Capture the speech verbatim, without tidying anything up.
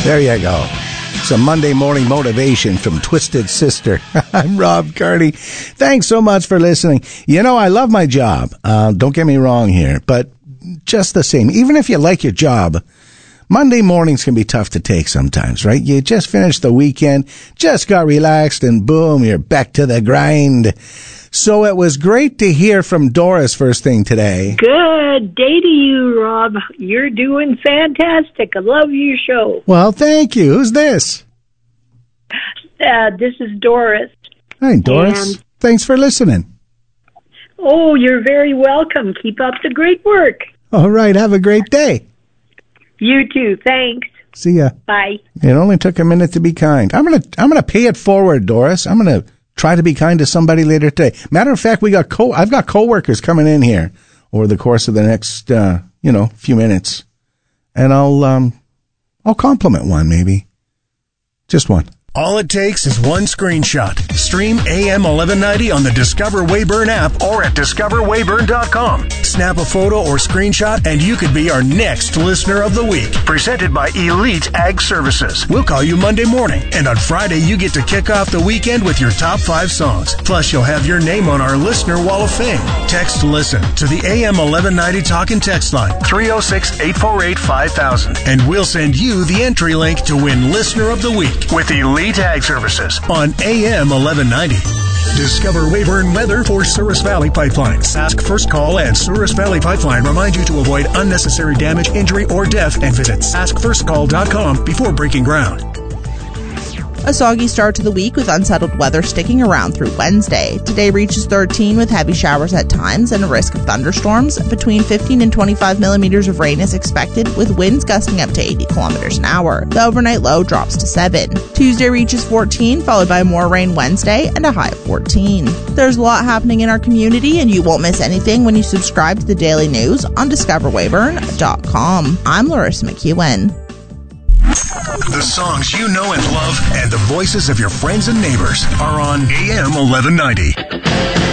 There you go. Some Monday morning motivation from Twisted Sister. I'm Rob Carney. Thanks so much for listening. You know, I love my job. Uh, don't get me wrong here, but just the same, even if you like your job, Monday mornings can be tough to take sometimes, right? You just finished the weekend, just got relaxed, and boom, you're back to the grind. So it was great to hear from Doris first thing today. Good day to you, Rob. You're doing fantastic. I love your show. Well, thank you. Who's this? Uh, this is Doris. Hi, Doris. And, Thanks for listening. Oh, you're very welcome. Keep up the great work. All right. Have a great day. You too. Thanks. See ya. Bye. It only took a minute to be kind. I'm gonna, I'm gonna pay it forward, Doris. I'm gonna try to be kind to somebody later today. Matter of fact, we got co- I've got coworkers coming in here over the course of the next, uh, you know, few minutes, and I'll, um, I'll compliment one maybe, just one. All it takes is one screenshot. Stream A M eleven ninety on the Discover Weyburn app or at discover weyburn dot com. Snap a photo or screenshot and you could be our next listener of the week. Presented by Elite Ag Services. We'll call you Monday morning, and on Friday you get to kick off the weekend with your top five songs. Plus you'll have your name on our Listener Wall of Fame. Text LISTEN to the A M eleven ninety talk and text line three oh six, eight four eight, five thousand, and we'll send you the entry link to win Listener of the Week with Elite Ag Services on A M eleven ninety. Discover Weyburn weather for Souris Valley Pipeline. Sask First Call and Souris Valley Pipeline remind you to avoid unnecessary damage, injury, or death, and visit sask first call dot com before breaking ground. A soggy start to the week with unsettled weather sticking around through Wednesday. Today reaches thirteen with heavy showers at times and a risk of thunderstorms. Between fifteen and twenty-five millimeters of rain is expected, with winds gusting up to eighty kilometers an hour. The overnight low drops to seven. Tuesday reaches fourteen, followed by more rain Wednesday and a high of fourteen. There's a lot happening in our community, and you won't miss anything when you subscribe to the daily news on discover weyburn dot com. I'm Larissa McEwen. The songs you know and love and the voices of your friends and neighbors are on A M eleven ninety.